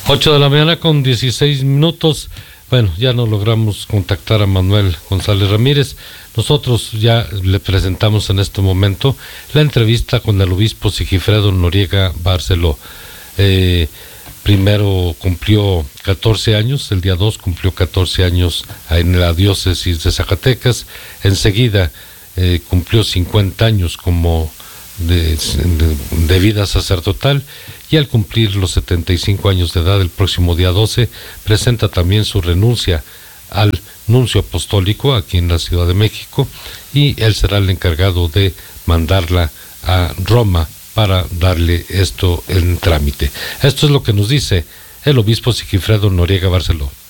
8 de la mañana con 16 minutos. Bueno, ya no logramos contactar a Manuel González Ramírez. Nosotros ya le presentamos en este momento la entrevista con el obispo Sigifredo Noriega Barceló. Primero cumplió 14 años, el día 2 cumplió 14 años en la diócesis de Zacatecas. Enseguida cumplió 50 años como de vida sacerdotal, y al cumplir los 75 años de edad el próximo día 12 presenta también su renuncia al nuncio apostólico aquí en la Ciudad de México, y él será el encargado de mandarla a Roma para darle esto en trámite. Esto es lo que nos dice el obispo Sigifredo Noriega Barceló.